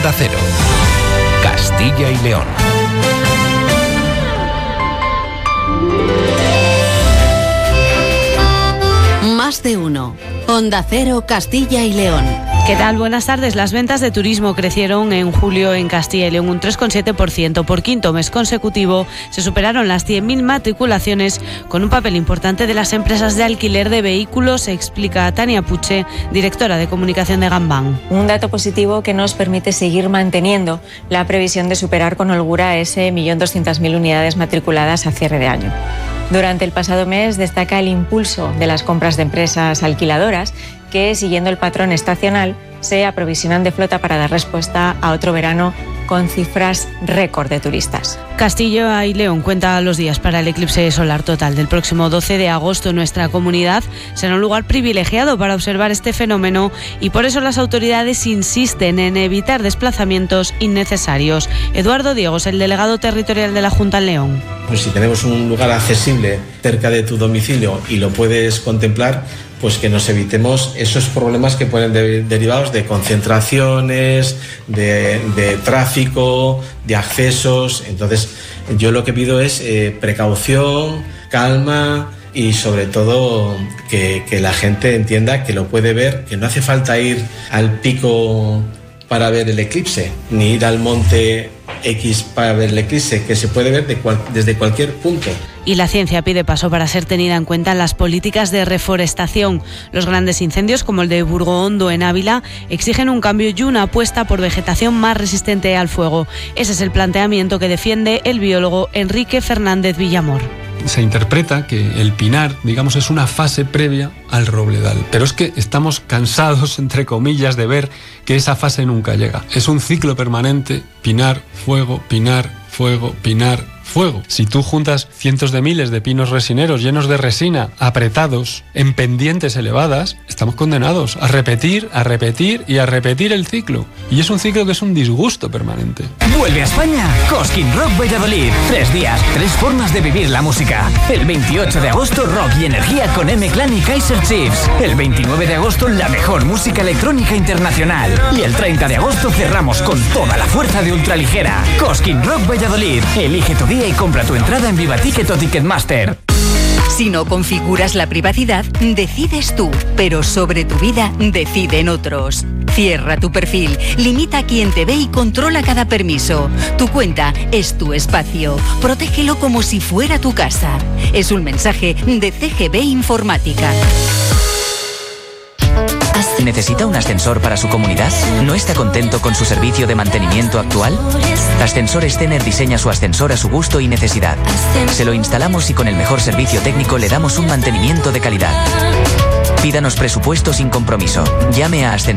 Onda Cero, Castilla y León. Más de uno. Onda Cero, Castilla y León. ¿Qué tal? Buenas tardes. Las ventas de turismo crecieron en julio en Castilla y León un 3,7%. Por quinto mes consecutivo se superaron las 100.000 matriculaciones, con un papel importante de las empresas de alquiler de vehículos, explica Tania Puche, directora de comunicación de Gambán. Un dato positivo que nos permite seguir manteniendo la previsión de superar con holgura ese 1.200.000 unidades matriculadas a cierre de año. Durante el pasado mes destaca el impulso de las compras de empresas alquiladoras que, siguiendo el patrón estacional, se aprovisionan de flota para dar respuesta a otro verano con cifras récord de turistas. Castilla y León cuenta los días para el eclipse solar total del próximo 12 de agosto. Nuestra comunidad será un lugar privilegiado para observar este fenómeno y por eso las autoridades insisten en evitar desplazamientos innecesarios. Eduardo Diegos, el delegado territorial de la Junta en León. Pues si tenemos un lugar accesible cerca de tu domicilio y lo puedes contemplar, pues que nos evitemos esos problemas que pueden derivados de concentraciones, de tráfico, de accesos. Entonces, yo lo que pido es precaución, calma y sobre todo que la gente entienda que lo puede ver, que no hace falta ir al pico para ver el eclipse, ni ir al monte X para ver el eclipse, que se puede ver desde cualquier punto. Y la ciencia pide paso para ser tenida en cuenta en las políticas de reforestación. Los grandes incendios, como el de Burgohondo en Ávila, exigen un cambio y una apuesta por vegetación más resistente al fuego. Ese es el planteamiento que defiende el biólogo Enrique Fernández Villamor. Se interpreta que el pinar, digamos, es una fase previa al robledal. Pero es que estamos cansados, entre comillas, de ver que esa fase nunca llega. Es un ciclo permanente: pinar, fuego, pinar, fuego, pinar, fuego. Si tú juntas cientos de miles de pinos resineros llenos de resina, apretados, en pendientes elevadas, estamos condenados a repetir y a repetir el ciclo. Y es un ciclo que es un disgusto permanente. Vuelve a España Cosquín Rock Valladolid. 3 días, 3 formas de vivir la música. El 28 de agosto, rock y energía con M-Clan y Kaiser Chiefs. El 29 de agosto, la mejor música electrónica internacional. Y el 30 de agosto cerramos con toda la fuerza de Ultraligera. Cosquín Rock Valladolid. Elige tu día y compra tu entrada en Vivaticket o Ticketmaster. Si no configuras la privacidad, decides tú, pero sobre tu vida deciden otros. Cierra tu perfil, limita a quien te ve y controla cada permiso. Tu cuenta es tu espacio. Protégelo como si fuera tu casa. Es un mensaje de CGB Informática. ¿Necesita un ascensor para su comunidad? ¿No está contento con su servicio de mantenimiento actual? Ascensores Tener diseña su ascensor a su gusto y necesidad. Se lo instalamos y con el mejor servicio técnico le damos un mantenimiento de calidad. Pídanos presupuesto sin compromiso. Llame a Ascensor